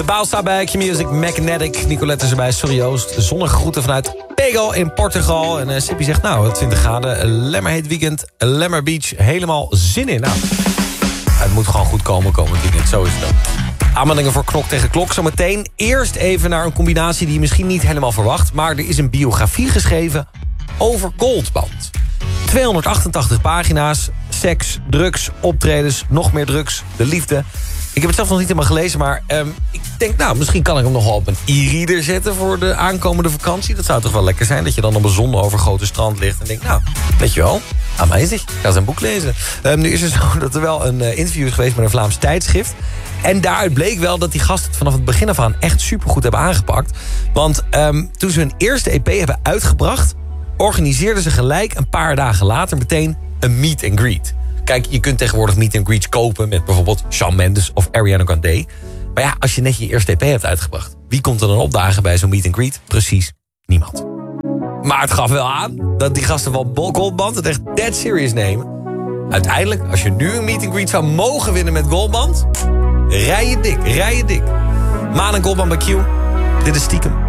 Baalsta bij Q-Music, Magnetic. Nicolette is erbij, Sorry Joost. Zonnige groeten vanuit Pego in Portugal. En Sippy zegt, 20 graden, lemmerheet weekend, Lemmer Beach. Helemaal zin in. Het moet gewoon goed komen komend weekend, zo is het ook. Aanmeldingen voor Knok tegen Klok zometeen. Eerst even naar een combinatie die je misschien niet helemaal verwacht. Maar er is een biografie geschreven over Goldband. 288 pagina's, seks, drugs, optredens, nog meer drugs, de liefde. Ik heb het zelf nog niet helemaal gelezen, maar ik denk, misschien kan ik hem nog wel op een e-reader zetten voor de aankomende vakantie. Dat zou toch wel lekker zijn, dat je dan op een zonovergoten strand ligt en denkt, weet je wel, amazing, ik ga zijn boek lezen. Nu is het zo dat er wel een interview is geweest met een Vlaams tijdschrift. En daaruit bleek wel dat die gasten het vanaf het begin af aan echt supergoed hebben aangepakt. Want toen ze hun eerste EP hebben uitgebracht, organiseerden ze gelijk een paar dagen later meteen een meet and greet. Kijk, je kunt tegenwoordig meet and greets kopen met bijvoorbeeld Shawn Mendes of Ariana Grande. Maar ja, als je net je eerste EP hebt uitgebracht, wie komt er dan opdagen bij zo'n meet and greet? Precies niemand. Maar het gaf wel aan dat die gasten van Goldband het echt dead serious nemen. Uiteindelijk, als je nu een meet and greet zou mogen winnen met Goldband, rij je dik. Maan en Goldband bij Q. Dit is Stiekem.